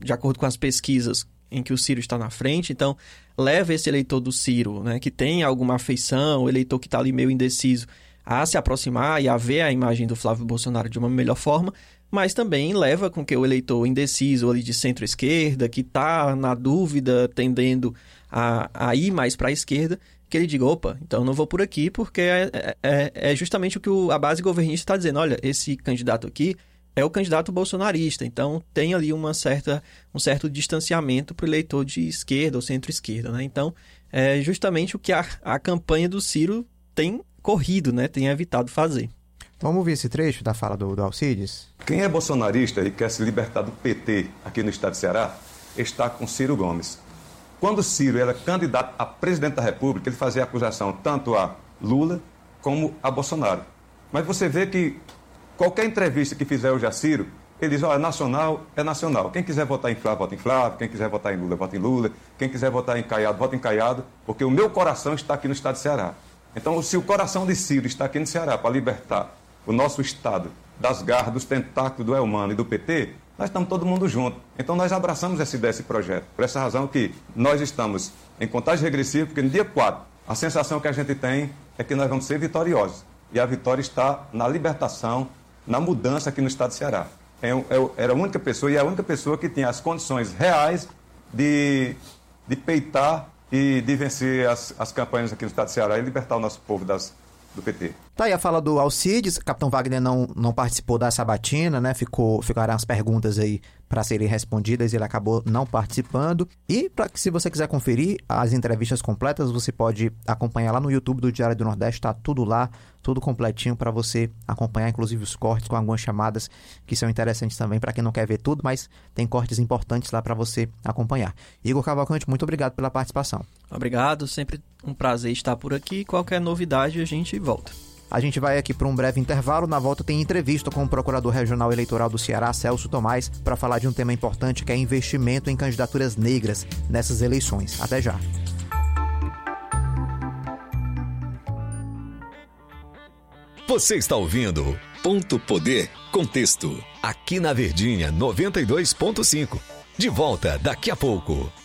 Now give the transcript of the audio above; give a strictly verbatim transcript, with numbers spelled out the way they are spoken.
de acordo com as pesquisas em que o Ciro está na frente, então leva esse eleitor do Ciro, né, que tem alguma afeição, o eleitor que está ali meio indeciso, a se aproximar e a ver a imagem do Flávio Bolsonaro de uma melhor forma, mas também leva com que o eleitor indeciso ali de centro-esquerda, que está na dúvida, tendendo a, a ir mais para a esquerda, que ele diga, opa, então não vou por aqui, porque é, é, é justamente o que o, a base governista está dizendo, olha, esse candidato aqui é o candidato bolsonarista, então tem ali uma certa, um certo distanciamento para o eleitor de esquerda ou centro-esquerda, né? Então, é justamente o que a, a campanha do Ciro tem corrido, né? Tem evitado fazer. Vamos ouvir esse trecho da fala do, do Alcides? Quem é bolsonarista e quer se libertar do P T aqui no estado de Ceará, está com Ciro Gomes. Quando Ciro era candidato a presidente da República, ele fazia acusação tanto a Lula como a Bolsonaro. Mas você vê que qualquer entrevista que fizer hoje a Ciro, ele diz, olha, nacional é nacional. Quem quiser votar em Flávio, vota em Flávio. Quem quiser votar em Lula, vota em Lula. Quem quiser votar em Caiado, vota em Caiado. Porque o meu coração está aqui no estado de Ceará. Então, se o coração de Ciro está aqui no Ceará para libertar o nosso estado das garras, dos tentáculos do Elmano e do P T, nós estamos todo mundo junto. Então, nós abraçamos essa ideia, esse projeto. Por essa razão que nós estamos em contagem regressiva, porque no dia quatro, a sensação que a gente tem é que nós vamos ser vitoriosos. E a vitória está na libertação, na mudança aqui no estado de Ceará. Eu, eu, era a única pessoa, e é a única pessoa que tinha as condições reais de, de peitar e de vencer as, as campanhas aqui no estado de Ceará e libertar o nosso povo das, do P T. Tá aí a fala do Alcides. Capitão Wagner não, não participou da sabatina, né? Ficou, ficaram as perguntas aí para serem respondidas e ele acabou não participando. E para que, se você quiser conferir as entrevistas completas, você pode acompanhar lá no YouTube do Diário do Nordeste, tá tudo lá, tudo completinho para você acompanhar, inclusive os cortes com algumas chamadas que são interessantes também para quem não quer ver tudo, mas tem cortes importantes lá para você acompanhar. Igor Cavalcante, muito obrigado pela participação. Obrigado, sempre um prazer estar por aqui. Qualquer novidade a gente volta. A gente vai aqui para um breve intervalo. Na volta tem entrevista com o Procurador Regional Eleitoral do Ceará, Celso Tomás, para falar de um tema importante que é investimento em candidaturas negras nessas eleições. Até já. Você está ouvindo Ponto Poder Contexto, aqui na Verdinha noventa e dois ponto cinco. De volta daqui a pouco.